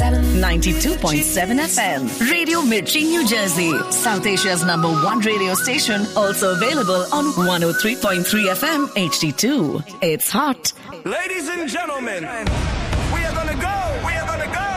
92.7 FM. Radio Mirchi, New Jersey. South Asia's #1 radio station. Also available on 103.3 FM HD2. It's hot. Ladies and gentlemen, we are gonna go.